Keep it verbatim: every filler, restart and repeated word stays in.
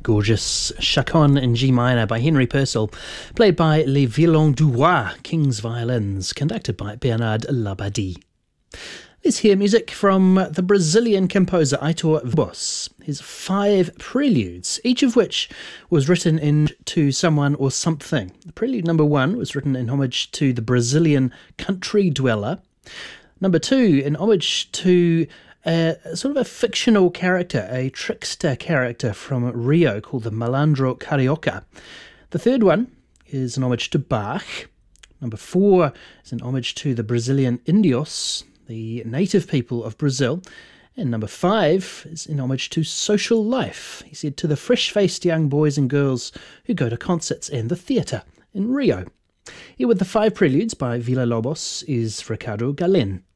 gorgeous Chaconne in G minor by Henry Purcell, played by Les Violons du Roi, King's Violins, conducted by Bernard Labadie. Let's hear music from the Brazilian composer Heitor Villa-Lobos, his five preludes, each of which was written in to someone or something. The prelude number one was written in homage to the Brazilian country dweller. Number two, in homage to a sort of a fictional character, a trickster character from Rio called the Malandro Carioca. The third one is an homage to Bach. Number four is an homage to the Brazilian Indios, the native people of Brazil. And number five is in homage to social life, he said, to the fresh-faced young boys and girls who go to concerts and the theatre in Rio. Here with the five preludes by Villa-Lobos is Ricardo Galén.